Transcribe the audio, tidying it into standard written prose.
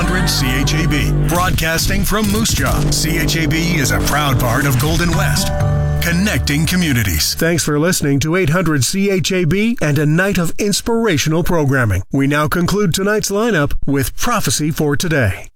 800 CHAB. Broadcasting from Moose Jaw, CHAB is a proud part of Golden West. Connecting communities. Thanks for listening to 800 CHAB and a night of inspirational programming. We now conclude tonight's lineup with Prophecy for Today.